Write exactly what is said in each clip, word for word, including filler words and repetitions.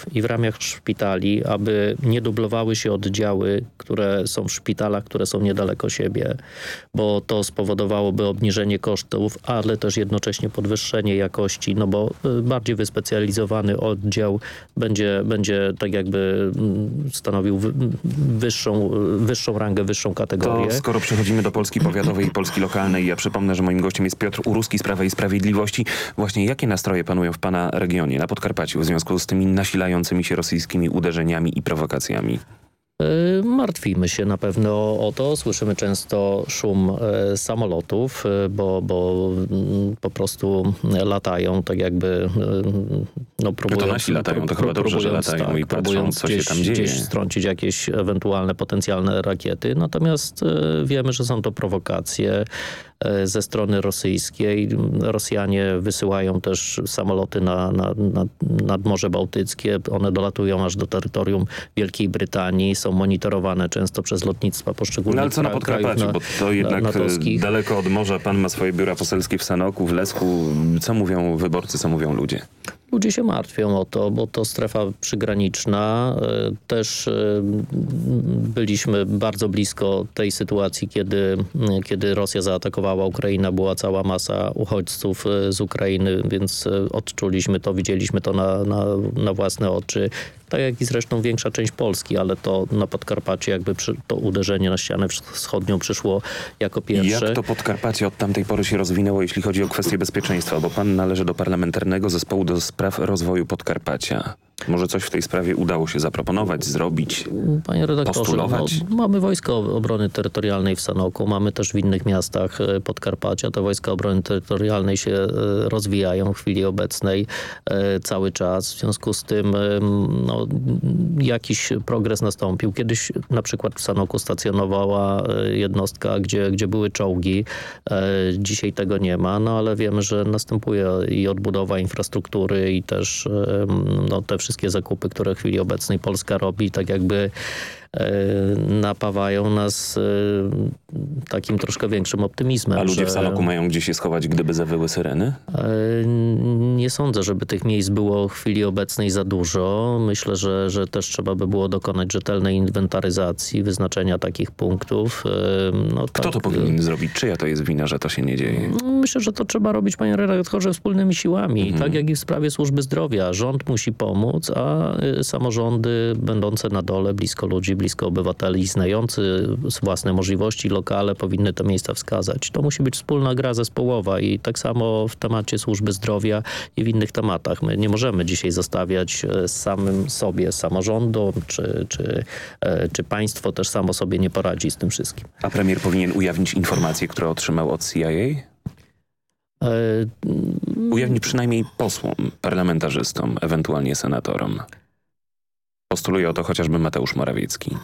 szpitalów i w ramach szpitali, aby nie dublowały się oddziały, które są w szpitalach, które są niedaleko siebie, bo to spowodowałoby obniżenie kosztów, ale też jednocześnie podwyższenie jakości, no bo bardziej wyspecjalizowany oddział będzie, będzie tak jakby stanowił wyższą, wyższą rangę, wyższą kategorię. To skoro przechodzimy do Polski powiatowej i Polski lokalnej, ja przypomnę, że moim gościem jest Piotr Uruski z Prawa i Sprawiedliwości. Właśnie jakie nastroje panują w pana regionie, na Podkarpaciu, w związku z tymi nasilającymi się rosyjskimi uderzeniami i prowokacjami? Martwimy się na pewno o to. Słyszymy często szum e, samolotów, e, bo, bo m, po prostu latają tak jakby e, no próbują... No to nasi latają, to chyba dobrze, że latają tak, i patrzą, co gdzieś, się tam dzieje. Gdzieś strącić jakieś ewentualne potencjalne rakiety. Natomiast e, wiemy, że są to prowokacje e, ze strony rosyjskiej. Rosjanie wysyłają też samoloty na, na, na, nad Morze Bałtyckie. One dolatują aż do terytorium Wielkiej Brytanii. Są monitorowane często przez lotnictwa poszczególnych No ale co na Podkarpaciu, na, bo to jednak natowskich. Daleko od morza. Pan ma swoje biura poselskie w Sanoku, w Lesku. Co mówią wyborcy, co mówią ludzie? Ludzie się martwią o to, bo to strefa przygraniczna. Też byliśmy bardzo blisko tej sytuacji, kiedy, kiedy Rosja zaatakowała Ukrainę. Była cała masa uchodźców z Ukrainy, więc odczuliśmy to, widzieliśmy to na, na, na własne oczy. Tak jak i zresztą większa część Polski, ale to na Podkarpacie jakby przy, to uderzenie na ścianę wschodnią przyszło jako pierwsze. Jak to Podkarpacie od tamtej pory się rozwinęło, jeśli chodzi o kwestie bezpieczeństwa? Bo pan należy do Parlamentarnego Zespołu do Spraw Rozwoju Podkarpacia. Może coś w tej sprawie udało się zaproponować, zrobić, Panie redaktorze, postulować? No, mamy Wojska Obrony Terytorialnej w Sanoku, mamy też w innych miastach Podkarpacia. Te Wojska Obrony Terytorialnej się rozwijają w chwili obecnej cały czas. W związku z tym no, jakiś progres nastąpił. Kiedyś na przykład w Sanoku stacjonowała jednostka, gdzie, gdzie były czołgi. Dzisiaj tego nie ma, no ale wiemy, że następuje i odbudowa infrastruktury i też no, te wszystkie zakupy, które w chwili obecnej Polska robi, tak jakby napawają nas takim troszkę większym optymizmem. A ludzie że... w Sanoku mają gdzie się schować, gdyby zawyły syreny? Nie sądzę, żeby tych miejsc było w chwili obecnej za dużo. Myślę, że, że też trzeba by było dokonać rzetelnej inwentaryzacji, wyznaczenia takich punktów. No, Kto tak, to powinien zrobić? Czyja to jest wina, że to się nie dzieje? Myślę, że to trzeba robić, panie redaktorze, wspólnymi siłami. Mhm. Tak jak i w sprawie służby zdrowia. Rząd musi pomóc, a samorządy będące na dole, blisko ludzi, blisko obywateli, znający własne możliwości, lokale powinny te miejsca wskazać. To musi być wspólna gra zespołowa i tak samo w temacie służby zdrowia i w innych tematach. My nie możemy dzisiaj zostawiać samym sobie samorządom, czy, czy, czy państwo też samo sobie nie poradzi z tym wszystkim. A premier powinien ujawnić informacje, które otrzymał od C I A? Ujawnić przynajmniej posłom, parlamentarzystom, ewentualnie senatorom. Postuluje o to chociażby Mateusz Morawiecki.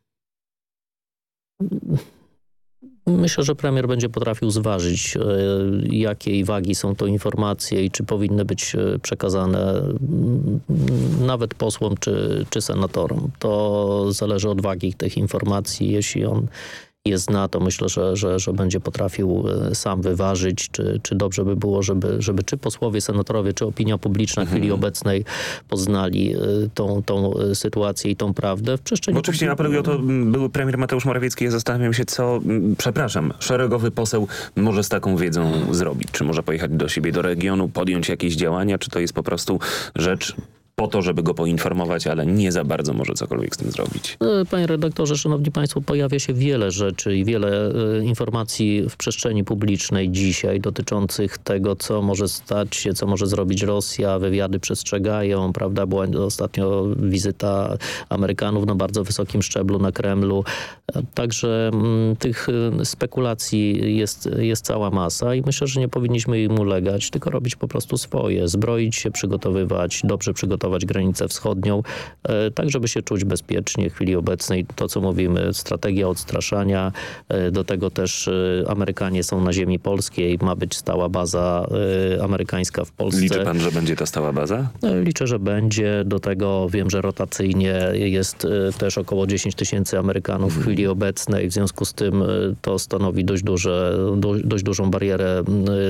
Myślę, że premier będzie potrafił zważyć, jakiej wagi są to informacje i czy powinny być przekazane nawet posłom czy, czy senatorom. To zależy od wagi tych informacji. Jeśli on je zna, to myślę, że, że, że będzie potrafił sam wyważyć, czy, czy dobrze by było, żeby, żeby czy posłowie, senatorowie, czy opinia publiczna w chwili mhm. obecnej poznali tą, tą sytuację i tą prawdę. W przestrzeni... Bo oczywiście apeluję o to były premier Mateusz Morawiecki. Ja zastanawiam się, co, przepraszam, szeregowy poseł może z taką wiedzą zrobić. Czy może pojechać do siebie, do regionu, podjąć jakieś działania, czy to jest po prostu rzecz po to, żeby go poinformować, ale nie za bardzo może cokolwiek z tym zrobić. Panie redaktorze, szanowni państwo, pojawia się wiele rzeczy i wiele y, informacji w przestrzeni publicznej dzisiaj dotyczących tego, co może stać się, co może zrobić Rosja. Wywiady przestrzegają, prawda? Była ostatnio wizyta Amerykanów na bardzo wysokim szczeblu na Kremlu. Także m, tych spekulacji jest, jest cała masa i myślę, że nie powinniśmy im ulegać, tylko robić po prostu swoje. Zbroić się, przygotowywać, dobrze przygotować granicę wschodnią, tak żeby się czuć bezpiecznie w chwili obecnej. To, co mówimy, strategia odstraszania, do tego też Amerykanie są na ziemi polskiej, ma być stała baza amerykańska w Polsce. Liczy pan, że będzie ta stała baza? Liczę, że będzie. Do tego wiem, że rotacyjnie jest też około dziesięć tysięcy Amerykanów w chwili obecnej. W związku z tym to stanowi dość, duże, dość dużą barierę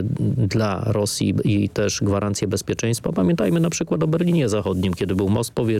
dla Rosji i też gwarancję bezpieczeństwa. Pamiętajmy na przykład o Berlinie Zachodnim, kiedy był most powietrzny,